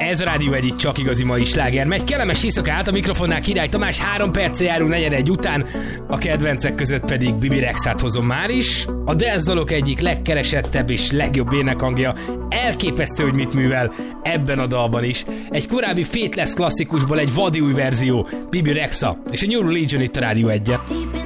Ez a Rádió Egy, itt csak igazi mai sláger megy. Kellemes éjszakát, a mikrofonnál Király Tamás, 3 perccel járunk 4:41 után, a kedvencek között pedig Bibi Rexát hozom már is. A dance dalok egyik legkeresettebb és legjobb énekhangja, elképesztő, hogy mit művel ebben a dalban is. Egy korábbi Faithless klasszikusból egy vadi új verzió, Bibi Rexa és a New Religion itt a Rádió Egyet.